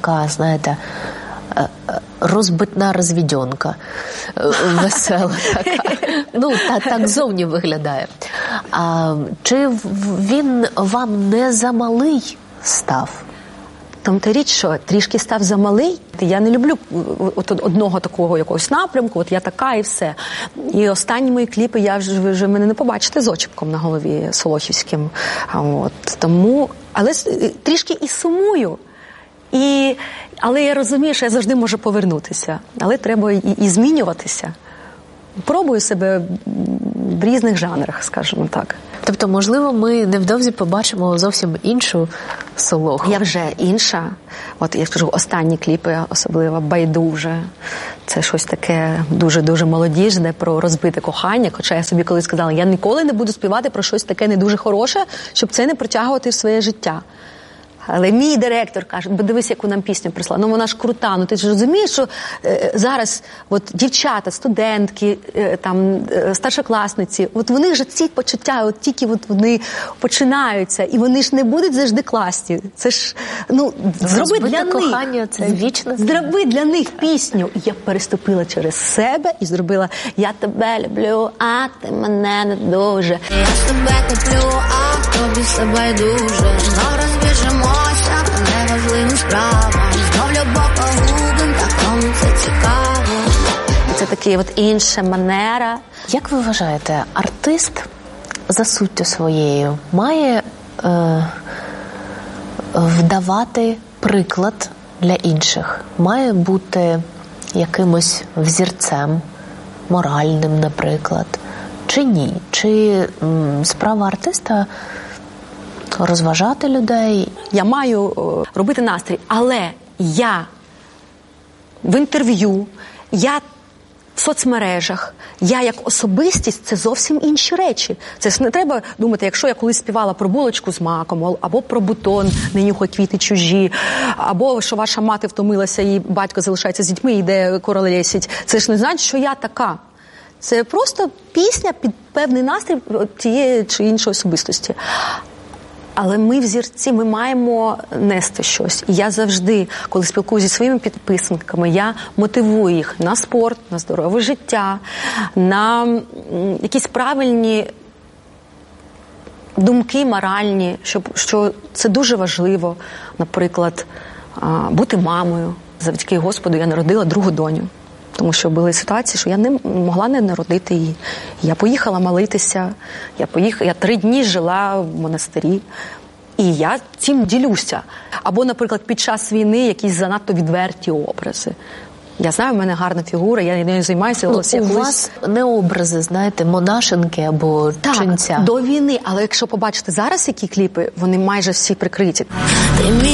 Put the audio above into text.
така, знаєте, розбитна розвідьонка, весела така. Ну, так зовні виглядає. Чи він вам не замалий став? Там та річ, що трішки став замалий. Я не люблю одного такого якогось напрямку, от я така і все. І останні мої кліпи, я вже мене не побачите з очіпком на голові солохівським. Тому, але трішки і сумую. Але я розумію, що я завжди можу повернутися. Але треба і змінюватися. Пробую себе в різних жанрах, скажімо так. Тобто, можливо, ми невдовзі побачимо зовсім іншу Солоху. Я вже інша. От я скажу, останні кліпи, особливо «Байдуже». Це щось таке дуже-дуже молодіжне, про розбите кохання. Хоча я собі колись сказала, я ніколи не буду співати про щось таке не дуже хороше, щоб це не притягувати в своє життя. Але мій директор каже, дивись, яку нам пісню прислала. Ну, вона ж крута. Ну, ти ж розумієш, що зараз от дівчата, студентки, там, старшокласниці, от в них же ці почуття, от тільки от вони починаються, і вони ж не будуть завжди класні. Це ж, ну, зроби для них. Кохання, це вічне. Зроби для них пісню. І я переступила через себе і зробила «Я тебе люблю, а ти мене не дуже». Я тебе куплю, а тобі все байдуже. Знов розбіжимо. Неважливим справам, знов любов погубим, так кому це цікаво. Це така от інша манера. Як ви вважаєте, артист за суттю своєю має вдавати приклад для інших? Має бути якимось взірцем, моральним, наприклад? Чи ні? Чи справа артиста розважати людей? Я маю робити настрій, але я в інтерв'ю, я в соцмережах, я як особистість – це зовсім інші речі. Це ж не треба думати, якщо я колись співала про булочку з маком, або про бутон «Не нюхай квіти чужі», або що ваша мати втомилася і батько залишається з дітьми і йде королесить. Це ж не значить, що я така. Це просто пісня під певний настрій тієї чи іншої особистості. Але ми взірці, ми маємо нести щось. І я завжди, коли спілкуюся зі своїми підписниками, я мотивую їх на спорт, на здорове життя, на якісь правильні думки моральні, що це дуже важливо. Наприклад, бути мамою. Завдяки Господу я народила другу доню. Тому що були ситуації, що я не могла не народити її. Я поїхала молитися, я 3 дні жила в монастирі. І я цим ділюся. Або, наприклад, під час війни якісь занадто відверті образи. Я знаю, в мене гарна фігура, я нею займаюся. У вас не образи, знаєте, монашенки або ченця. Так, до війни. Але якщо побачите зараз, які кліпи, вони майже всі прикриті. Ти мій